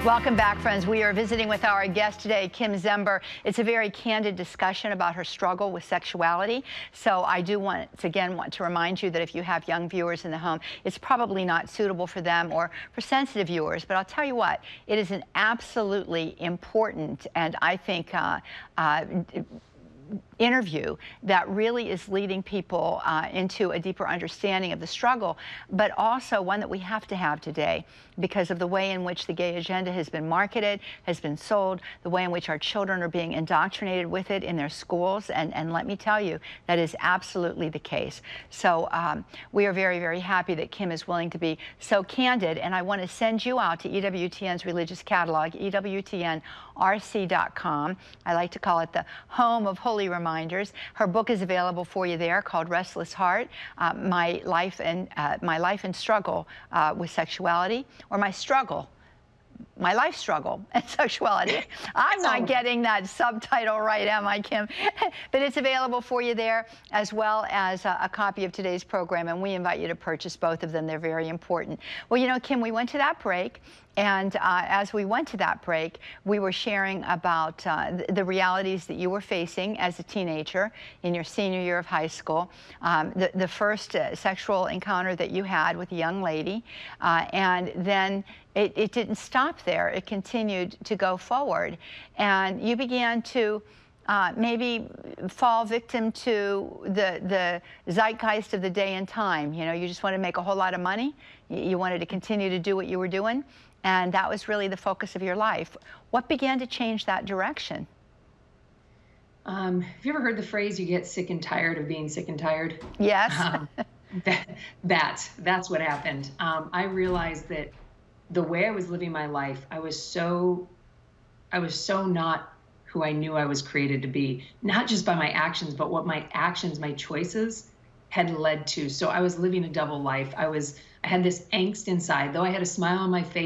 Welcome back, friends. We are visiting with our guest today, Kim Zember. It's a very candid discussion about her struggle with sexuality. So I do want to remind you that if you have young viewers in the home, it's probably not suitable for them or for sensitive viewers. But I'll tell you what, it is an absolutely important and I think interview that really is leading people into a deeper understanding of the struggle, but also one that we have to have today because of the way in which the gay agenda has been marketed, has been sold, the way in which our children are being indoctrinated with it in their schools. And let me tell you, that is absolutely the case. So we are very, very happy that Kim is willing to be so candid. And I want to send you out to EWTN's religious catalog, EWTNRC.com. I like to call it the home of holy reminders. Her book is available for you there, called Restless Heart, My Life and Struggle with Sexuality, or My Life Struggle and Sexuality. I'm not getting that subtitle right, am I, Kim? But it's available for you there, as well as a copy of today's program, and we invite you to purchase both of them. They're very important. Well, you know, Kim, we went to that break, and as we went to that break, we were sharing about the realities that you were facing as a teenager in your senior year of high school, the first sexual encounter that you had with a young lady, and then it didn't stop there. It continued to go forward, and you began to maybe fall victim to the zeitgeist of the day and time. You know, you just wanted to make a whole lot of money. You wanted to continue to do what you were doing, and that was really the focus of your life. What began to change that direction? Have you ever heard the phrase, you get sick and tired of being sick and tired? Yes. That's what happened. I realized that the way I was living my life, I was so not who I knew I was created to be, not just by my actions, but what my actions, my choices had led to. So I was living a double life. I had this angst inside. Though I had a smile on my face,